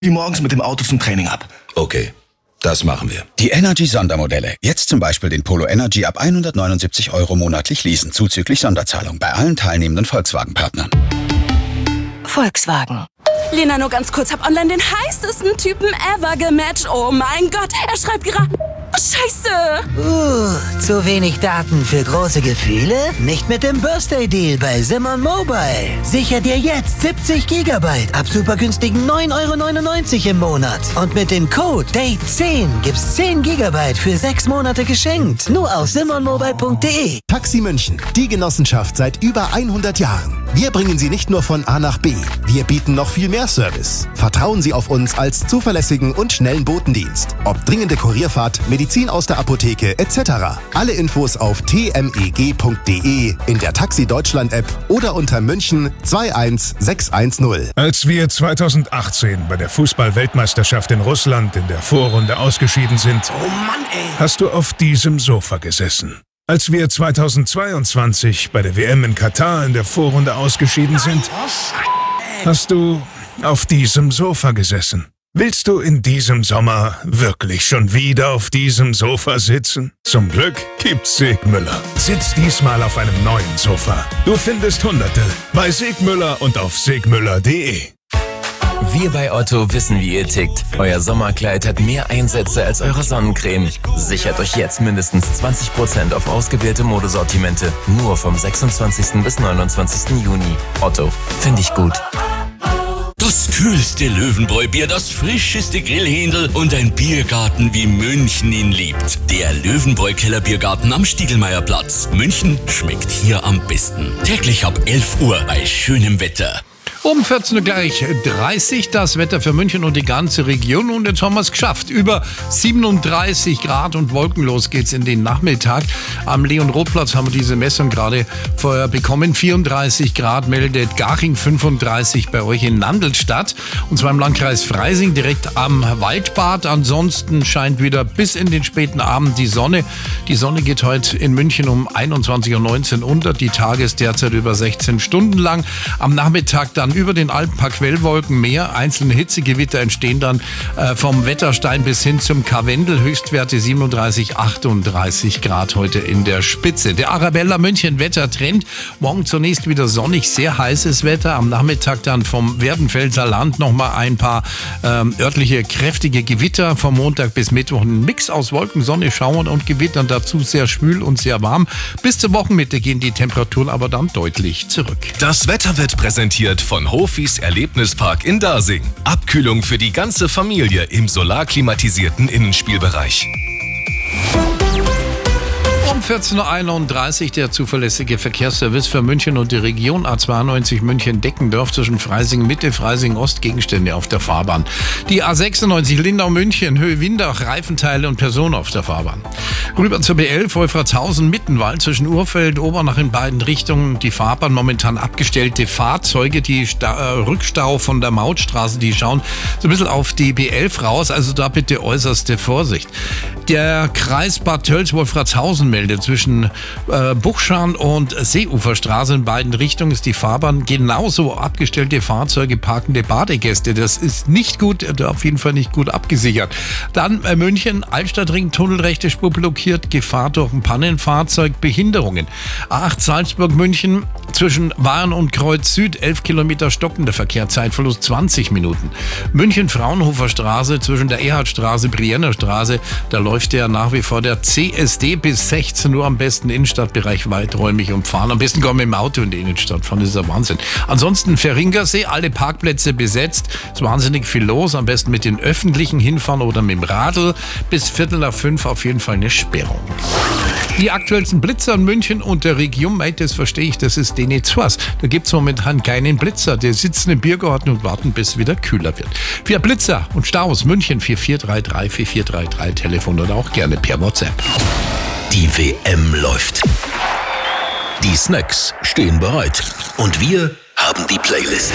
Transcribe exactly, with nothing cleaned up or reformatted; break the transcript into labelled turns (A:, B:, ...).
A: wie morgens mit dem Auto zum Training ab.
B: Okay, das machen wir.
C: Die Energy-Sondermodelle. Jetzt zum Beispiel den Polo Energy ab hundertneunundsiebzig Euro monatlich leasen, zuzüglich Sonderzahlung bei allen teilnehmenden Volkswagen-Partnern.
D: Volkswagen.
E: Lena, nur ganz kurz, hab online den heißesten Typen ever gematcht. Oh mein Gott, er schreibt gerade... Oh, Scheiße!
F: Uh, zu wenig Daten für große Gefühle? Nicht mit dem Birthday-Deal bei Simon Mobile. Sicher dir jetzt siebzig Gigabyte ab super günstigen neun Euro neunundneunzig im Monat. Und mit dem Code Date zehn gibt's zehn Gigabyte für sechs Monate geschenkt. Nur auf simon mobile punkt de.
G: Taxi München, die Genossenschaft seit über hundert Jahren. Wir bringen Sie nicht nur von A nach B, wir bieten noch viel mehr Service. Vertrauen Sie auf uns als zuverlässigen und schnellen Botendienst. Ob dringende Kurierfahrt, Medizin aus der Apotheke et cetera. Alle Infos auf t m e g punkt de, in der Taxi Deutschland App oder unter München zwei eins sechs eins null.
H: Als wir zweitausendachtzehn bei der Fußball-Weltmeisterschaft in Russland in der Vorrunde ausgeschieden sind,
A: Oh Mann, ey.
H: hast du auf diesem Sofa gesessen. Als wir zweitausendzweiundzwanzig bei der W M in Katar in der Vorrunde ausgeschieden sind, hast du auf diesem Sofa gesessen. Willst du in diesem Sommer wirklich schon wieder auf diesem Sofa sitzen? Zum Glück gibt's Segmüller. Sitz diesmal auf einem neuen Sofa. Du findest Hunderte bei Segmüller und auf segmüller punkt de.
I: Wir bei Otto wissen, wie ihr tickt. Euer Sommerkleid hat mehr Einsätze als eure Sonnencreme. Sichert euch jetzt mindestens zwanzig Prozent auf ausgewählte Modesortimente. Nur vom sechsundzwanzigsten bis neunundzwanzigsten Juni. Otto, finde ich gut.
J: Das kühlste Löwenbräu-Bier, das frischeste Grillhändel und ein Biergarten, wie München ihn liebt. Der Löwenbräu-Keller-Biergarten am Stiegelmeierplatz. München schmeckt hier am besten. Täglich ab elf Uhr bei schönem Wetter.
K: Um vierzehn Uhr gleich dreißig das Wetter für München und die ganze Region. Und jetzt haben wir es geschafft. Über siebenunddreißig Grad und wolkenlos geht's in den Nachmittag. Am Leon-Roth-Platz haben wir diese Messung gerade vorher bekommen. vierunddreißig Grad meldet Garching, fünfunddreißig bei euch in Nandelstadt. Und zwar im Landkreis Freising, direkt am Waldbad. Ansonsten scheint wieder bis in den späten Abend die Sonne. Die Sonne geht heute in München um einundzwanzig Uhr neunzehn unter. Die Tage ist derzeit über sechzehn Stunden lang. Am Nachmittag dann über den Alpen ein paar Quellwolken mehr. Einzelne Hitzegewitter entstehen dann äh, vom Wetterstein bis hin zum Karwendel. Höchstwerte siebenunddreißig, achtunddreißig Grad heute in der Spitze. Der Arabella München Wettertrend. Morgen zunächst wieder sonnig, sehr heißes Wetter. Am Nachmittag dann vom Werdenfelser Land nochmal ein paar ähm, örtliche kräftige Gewitter. Vom Montag bis Mittwoch ein Mix aus Wolken, Sonne, Schauern und Gewittern. Dazu sehr schwül und sehr warm. Bis zur Wochenmitte gehen die Temperaturen aber dann deutlich zurück.
L: Das Wetter wird präsentiert von Hofis Erlebnispark in Dasing. Abkühlung für die ganze Familie im solarklimatisierten Innenspielbereich.
K: Um vierzehn Uhr einunddreißig der zuverlässige Verkehrsservice für München und die Region. A zweiundneunzig München-Deckendorf zwischen Freising Mitte, Freising Ost, Gegenstände auf der Fahrbahn. Die A sechsundneunzig Lindau-München, Höhe Windach, Reifenteile und Personen auf der Fahrbahn. Rüber zur B elf, Wolfratshausen-Mittenwald zwischen Urfeld, Obernach in beiden Richtungen. Die Fahrbahn momentan abgestellte Fahrzeuge, die Sta- äh, Rückstau von der Mautstraße, die schauen so ein bisschen auf die B elf raus. Also da bitte äußerste Vorsicht. Der Kreis Bad Tölz-Wolfratshausen meldet, zwischen äh, Buchschan und Seeuferstraße in beiden Richtungen ist die Fahrbahn genauso abgestellte Fahrzeuge, parkende Badegäste. Das ist nicht gut, auf jeden Fall nicht gut abgesichert. Dann äh, München, Altstadtring, Tunnel, rechte Spur blockiert, Gefahr durch ein Pannenfahrzeug, Behinderungen. A acht Salzburg-München zwischen Wahlen und Kreuz Süd, elf Kilometer stockender Verkehr, Zeitverlust zwanzig Minuten. München-Fraunhofer Straße zwischen der Erhardstraße, Brienner Straße, da läuft ja nach wie vor der C S D bis sechzehn Uhr, am besten Innenstadtbereich weiträumig umfahren. Am besten kommen wir im Auto in die Innenstadt fahren, das ist ja Wahnsinn. Ansonsten Feringersee, alle Parkplätze besetzt, ist wahnsinnig viel los, am besten mit den Öffentlichen hinfahren oder mit dem Radl. Bis Viertel nach fünf auf jeden Fall eine Sperrung. Die aktuellsten Blitzer in München und der Region, mate, das verstehe ich, das ist denen zu was. Da gibt es momentan keinen Blitzer, die sitzen im Biergarten und warten, bis es wieder kühler wird. Für Blitzer und Staus München vier vier drei drei vier vier drei drei, Telefon oder auch gerne per WhatsApp.
B: Die W M läuft. Die Snacks stehen bereit. Und wir haben die Playlist.